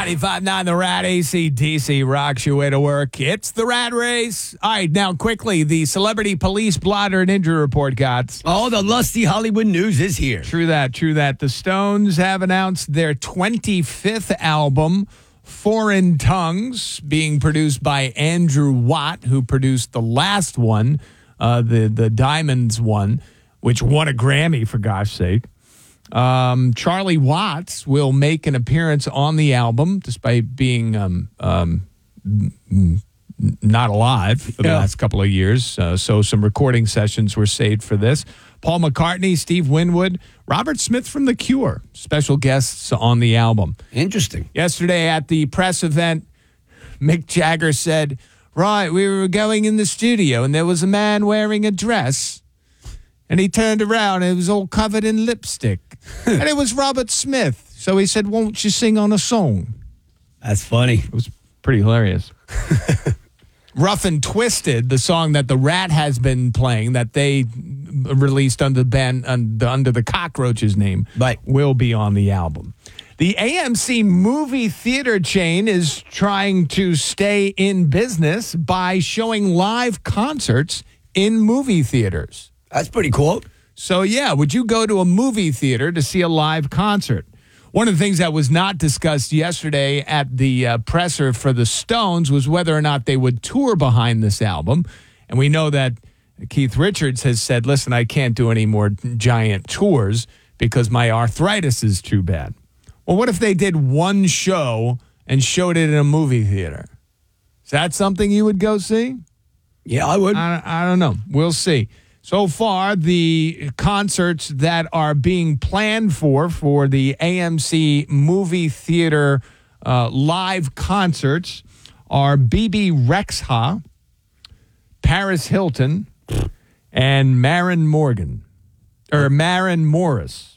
95.9 The Rat, AC/DC rocks your way to work. It's the Rat Race. All right, now quickly, the celebrity police blotter and injury report, Gots. Oh, the lusty Hollywood news is here. True that. The Stones have announced their 25th album, Foreign Tongues, being produced by Andrew Watt, who produced the last one, the Diamonds one, which won a Grammy, for gosh sake. Charlie Watts will make an appearance on the album, despite being not alive for the last couple of years. So some recording sessions were saved for this. Paul McCartney, Steve Winwood, Robert Smith from The Cure, special guests on the album. Interesting. Yesterday at the press event, Mick Jagger said, "Right, we were going in the studio and there was a man wearing a dress. And he turned around and it was all covered in lipstick. And it was Robert Smith. So he said, 'Won't you sing on a song?'" That's funny. It was pretty hilarious. Rough and Twisted, the song that the Rat has been playing, that they released under the Cockroaches name, right, will be on the album. The AMC movie theater chain is trying to stay in business by showing live concerts in movie theaters. That's pretty cool. So, yeah, would you go to a movie theater to see a live concert? One of the things that was not discussed yesterday at the presser for the Stones was whether or not they would tour behind this album. And we know that Keith Richards has said, "Listen, I can't do any more giant tours because my arthritis is too bad." Well, what if they did one show and showed it in a movie theater? Is that something you would go see? Yeah, I would. I don't know. We'll see. So far, the concerts that are being planned for the AMC movie theater live concerts are BB Rexha, Paris Hilton, and Maren Morris.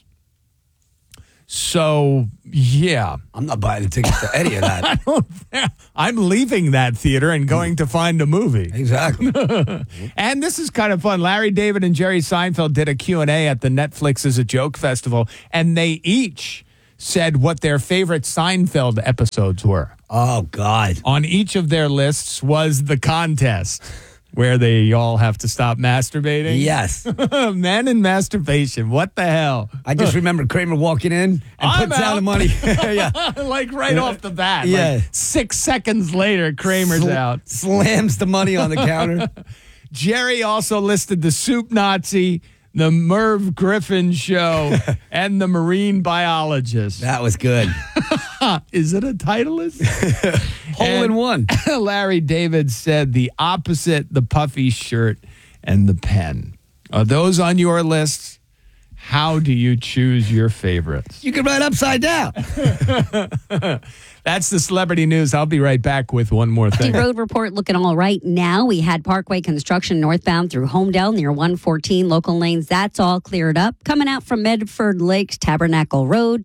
So, yeah. I'm not buying a ticket to any of that. I'm leaving that theater and going to find a movie. Exactly. And this is kind of fun. Larry David and Jerry Seinfeld did a Q&A at the Netflix is a Joke Festival, and they each said what their favorite Seinfeld episodes were. Oh, God. On each of their lists was The Contest, where they all have to stop masturbating. Yes. Men and masturbation. What the hell? I just remember Kramer walking in and puts down the money. Yeah. Like right off the bat. Yeah. Like 6 seconds later, Kramer's out. Slams the money on the counter. Jerry also listed the Soup Nazi, the Merv Griffin Show, and the Marine Biologist. That was good. Is it a titleist? Hole in one. Larry David said the opposite, the puffy shirt and the pen. Are those on your lists? How do you choose your favorites? You can write upside down. That's the celebrity news. I'll be right back with one more thing. The road report looking all right now. We had Parkway construction northbound through Homedale near 114 local lanes. That's all cleared up. Coming out from Medford Lakes, Tabernacle Road,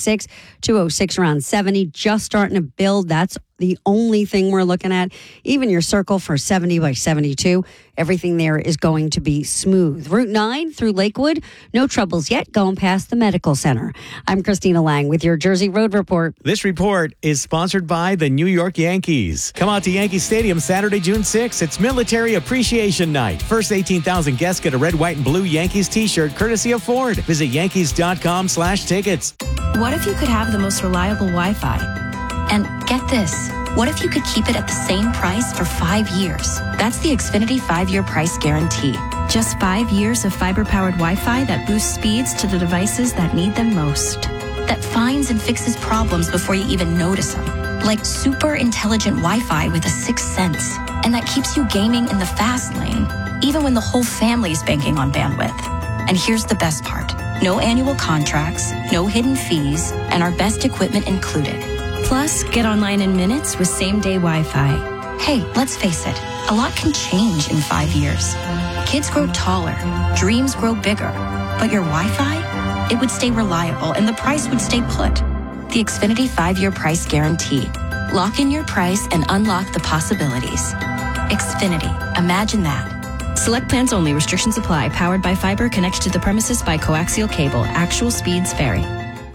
206 around 70. Just starting to build. That's the only thing we're looking at. Even your circle for 70 by 72. Everything there is going to be smooth. Route 9 through Lakewood. No troubles yet going past the medical center. I'm Christina Lang with your Jersey Road Report. This report is sponsored by the New York Yankees. Come out to Yankee Stadium Saturday, June 6th. It's Military Appreciation Night. First 18,000 guests get a red, white, and blue Yankees t-shirt courtesy of Ford. Visit Yankees.com/tickets. What if you could have the most reliable Wi-Fi? And get this, what if you could keep it at the same price for 5 years? That's the Xfinity 5-year price guarantee. Just 5 years of fiber-powered Wi-Fi that boosts speeds to the devices that need them most. That finds and fixes problems before you even notice them. Like super intelligent Wi-Fi with a sixth sense. And that keeps you gaming in the fast lane, even when the whole family is banking on bandwidth. And here's the best part. No annual contracts, no hidden fees, and our best equipment included. Plus, get online in minutes with same-day Wi-Fi. Hey, let's face it, a lot can change in 5 years. Kids grow taller, dreams grow bigger, but your Wi-Fi, it would stay reliable and the price would stay put. The Xfinity 5-year price guarantee. Lock in your price and unlock the possibilities. Xfinity, imagine that. Select plans only. Restrictions apply. Powered by fiber. Connected to the premises by coaxial cable. Actual speeds vary.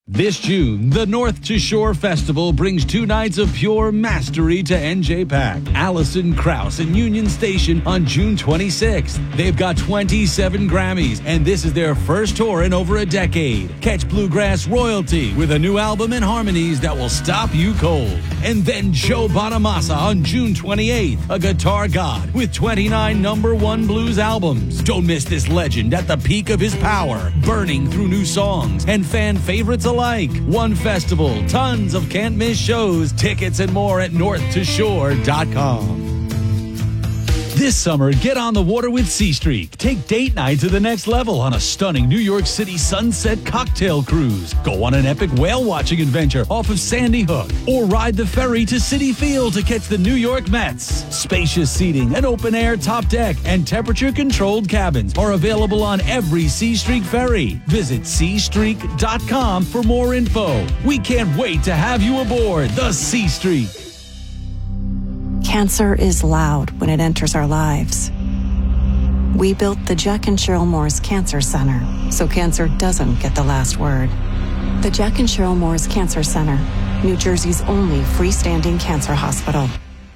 This June, the North to Shore Festival brings 2 nights of pure mastery to NJ Pack. Allison Krauss in Union Station on June 26th. They've got 27 Grammys, and this is their first tour in over a decade. Catch Bluegrass Royalty with a new album and harmonies that will stop you cold. And then Joe Bonamassa on June 28th, a guitar god with 29 #1 blues albums. Don't miss this legend at the peak of his power, burning through new songs and fan favorites alike. One festival, tons of can't miss shows, tickets and more at northtoshore.com. This summer, get on the water with Sea Streak. Take date night to the next level on a stunning New York City sunset cocktail cruise. Go on an epic whale watching adventure off of Sandy Hook, or ride the ferry to Citi Field to catch the New York Mets. Spacious seating, an open-air top deck, and temperature-controlled cabins are available on every Sea Streak ferry. Visit seastreak.com for more info. We can't wait to have you aboard the Sea Streak. Cancer is loud when it enters our lives. We built the Jack and Cheryl Moore's Cancer Center so cancer doesn't get the last word. The Jack and Cheryl Moore's Cancer Center, New Jersey's only freestanding cancer hospital.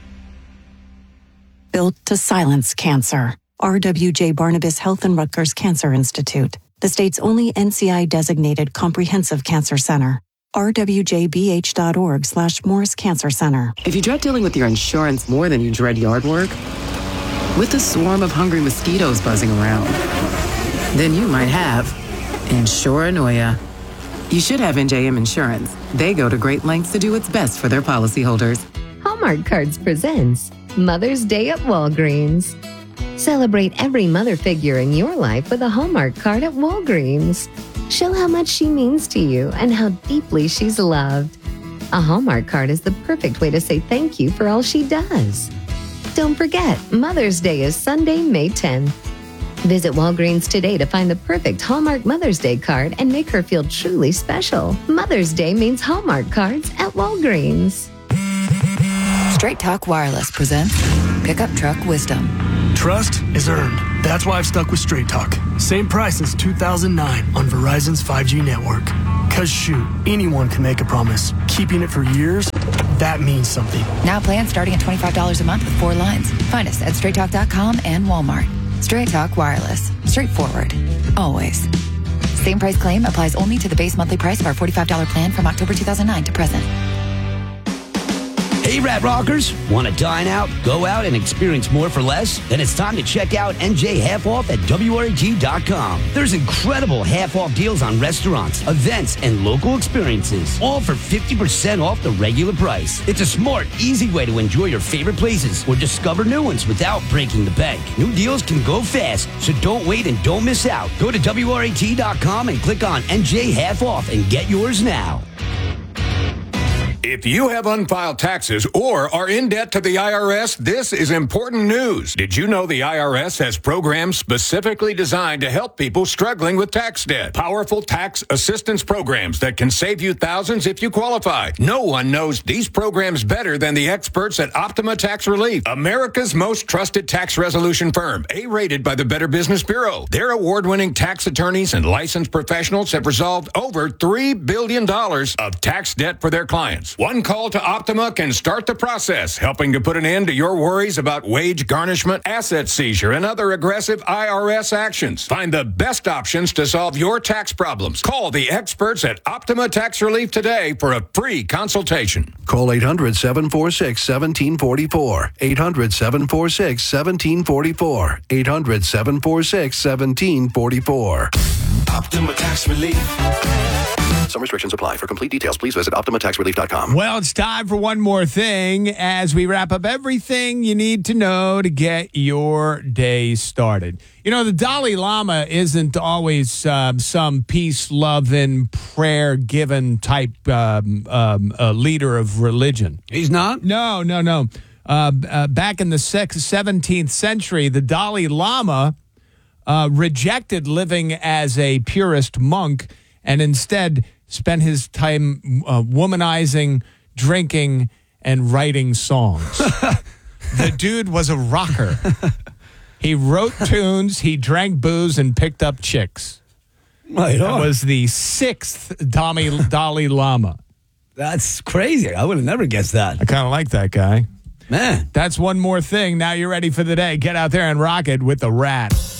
Built to silence cancer. RWJ Barnabas Health and Rutgers Cancer Institute, the state's only NCI-designated comprehensive cancer center. rwjbh.org/Moore's Cancer Center. If you dread dealing with your insurance more than you dread yard work, with a swarm of hungry mosquitoes buzzing around, then you might have Insuranoia. You should have NJM Insurance. They go to great lengths to do what's best for their policyholders. Hallmark Cards presents Mother's Day at Walgreens. Celebrate every mother figure in your life with a Hallmark card at Walgreens. Show how much she means to you and how deeply she's loved. A Hallmark card is the perfect way to say thank you for all she does. Don't forget, Mother's Day is Sunday, May 10th. Visit Walgreens today to find the perfect Hallmark Mother's Day card and make her feel truly special. Mother's Day means Hallmark cards at Walgreens. Straight Talk Wireless presents Pickup Truck Wisdom. Trust is earned. That's why I've stuck with Straight Talk. Same price since 2009 on Verizon's 5G network. Cause shoot, anyone can make a promise. Keeping it for years, that means something. Now plans starting at $25 a month with 4 lines. Find us at straighttalk.com and Walmart. Straight Talk Wireless. Straightforward. Always. Same price claim applies only to the base monthly price of our $45 plan from October 2009 to present. Hey, Rat Rockers, want to dine out, go out, and experience more for less? Then it's time to check out NJ Half Off at WRET.com. There's incredible half-off deals on restaurants, events, and local experiences, all for 50% off the regular price. It's a smart, easy way to enjoy your favorite places or discover new ones without breaking the bank. New deals can go fast, so don't wait and don't miss out. Go to WRET.com and click on NJ Half Off and get yours now. If you have unfiled taxes or are in debt to the IRS, this is important news. Did you know the IRS has programs specifically designed to help people struggling with tax debt? Powerful tax assistance programs that can save you thousands if you qualify. No one knows these programs better than the experts at Optima Tax Relief, America's most trusted tax resolution firm, A-rated by the Better Business Bureau. Their award-winning tax attorneys and licensed professionals have resolved over $3 billion of tax debt for their clients. One call to Optima can start the process, helping to put an end to your worries about wage garnishment, asset seizure, and other aggressive IRS actions. Find the best options to solve your tax problems. Call the experts at Optima Tax Relief today for a free consultation. Call 800-746-1744. 800-746-1744. 800-746-1744. Optima Tax Relief. Some restrictions apply. For complete details, please visit OptimaTaxRelief.com. Well, it's time for one more thing as we wrap up everything you need to know to get your day started. You know, the Dalai Lama isn't always some peace-loving, prayer-given type leader of religion. He's not? No. Back in the 17th century, the Dalai Lama rejected living as a purist monk and instead spent his time womanizing, drinking, and writing songs. The dude was a rocker. He wrote tunes, he drank booze, and picked up chicks. Right That on. was the 6th Dalai Lama. That's crazy. I would have never guessed that. I kind of like that guy. Man. That's one more thing. Now you're ready for the day. Get out there and rock it with the Rat.